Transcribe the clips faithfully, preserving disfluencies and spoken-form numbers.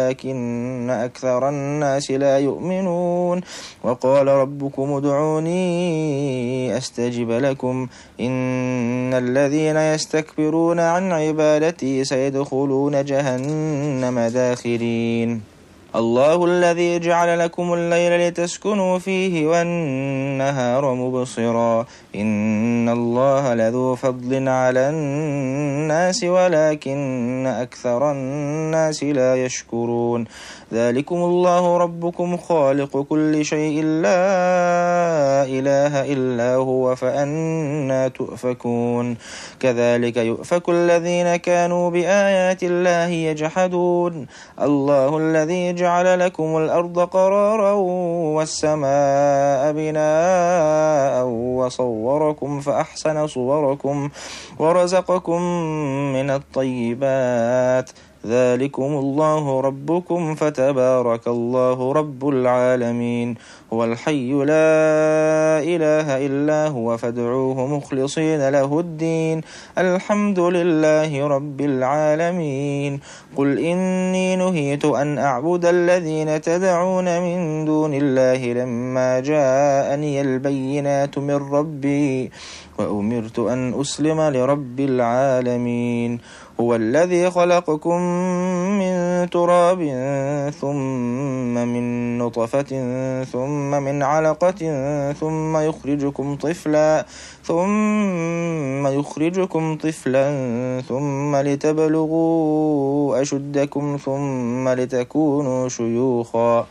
ولكن أكثر الناس لا يؤمنون وقال ربكم ادعوني أستجب لكم إن الذين يستكبرون عن عبادتي سيدخلون جهنم داخرين الله الذي جعل لكم الليل لتسكنوا فيه والنهار مبصرا إن الله لذو فضل على الناس ولكن أكثر الناس لا يشكرون ذلكم الله ربكم خالق كل شيء لا إله إلا هو فأنى تؤفكون كذلك يؤفك الذين كانوا بآيات الله يجحدون الله الذي جعل لكم الأرض قرارا والسماء بناء وصوركم فأحسن صوركم ورزقكم من الطيبات ذلكم الله ربكم فتبارك الله رب العالمين هو الحي لا إله إلا هو فادعوه مخلصين له الدين الحمد لله رب العالمين قل إني نهيت أن أعبد الذين تدعون من دون الله لما جاءني البينات من ربي وأمرت أن أسلم لرب العالمين هو الذي خلقكم من تراب ثم من نطفة ثم من علقة ثم يخرجكم طفلا ثم يخرجكم طفلا ثم لتبلغوا أشدكم ثم لتكونوا شيوخا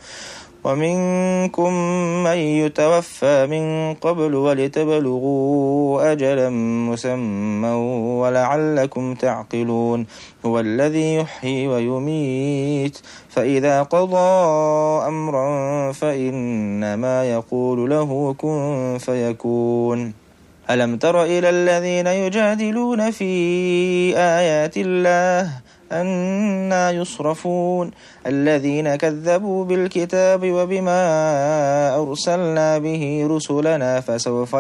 ومنكم من يتوفى من قبل ولتبلغوا أجلا مسمى ولعلكم تعقلون هو الذي يحيي ويميت فإذا قضى أمرا فإنما يقول له كن فيكون ألم تر إلى الذين يجادلون في آيات الله أنى يصرفون الذين كذبوا بالكتاب وبما أرسلنا به رسلنا فسوف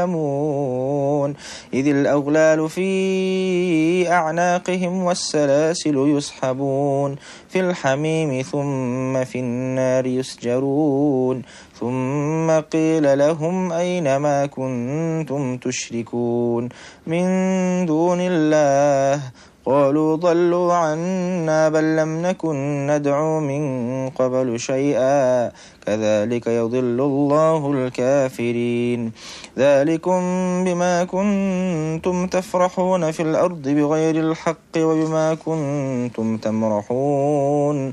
يعلمون إذ الأغلال في أعناقهم والسلاسل يسحبون في الحميم ثم في النار يسجرون ثم قيل لهم أين ما كنتم تشركون من دون الله قالوا ضلوا عنا بل لم نكن ندعو من قبل شيئا كذلك يضل الله الكافرين ذلكم بما كنتم تفرحون في الأرض بغير الحق وبما كنتم تمرحون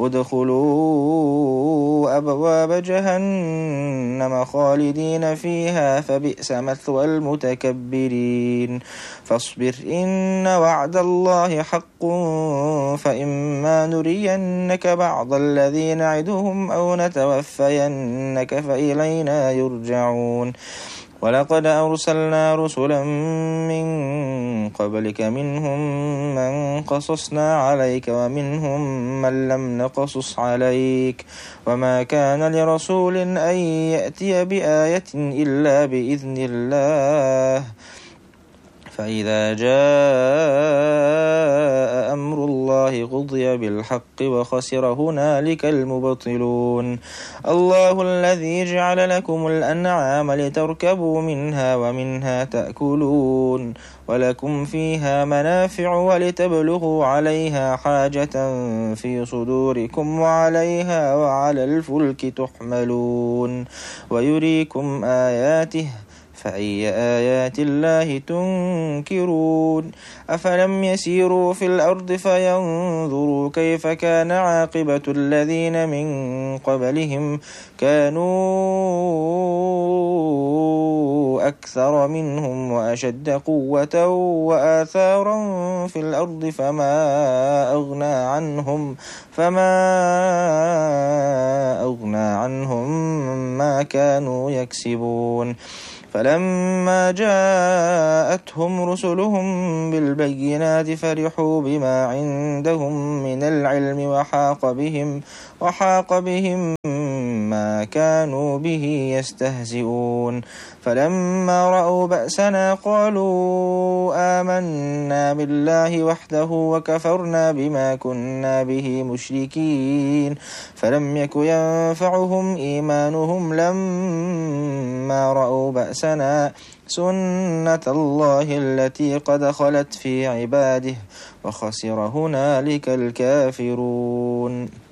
ادخلوا أبواب جهنم خالدين فيها فبئس مثوى المتكبرين فاصبر إن وعد الله حق فإما نرينك بعض الذي نعدهم أو نتوفينك فإلينا يرجعون ولقد أرسلنا رسلا من قبلك منهم من قصصنا عليك ومنهم من لم نقصص عليك وما كان لرسول أن يأتي بآية إلا بإذن الله فإذا جاء أمر الله قضي بالحق وخسر هنالك المبطلون الله الذي جعل لكم الأنعام لتركبوا منها ومنها تأكلون ولكم فيها منافع ولتبلغوا عليها حاجة في صدوركم وعليها وعلى الفلك تحملون ويريكم آياته فأي آيات الله تنكرون أفلم يسيروا في الأرض فينظروا كيف كان عاقبة الذين من قبلهم كانوا أكثر منهم وأشد قوة وآثارا في الأرض فما أغنى عنهم فما أغنى عنهم ما كانوا يكسبون فلما جاءتهم رسلهم بالبينات فرحوا بما عندهم من العلم وحاق بهم وحاق بهم ما ما كانوا به يستهزئون فلما رأوا بأسنا قالوا آمنا بالله وحده وكفرنا بما كنا به مشركين فلم يك ينفعهم إيمانهم لما رأوا بأسنا سنة الله التي قد خلت في عباده وخسر هنالك الكافرون.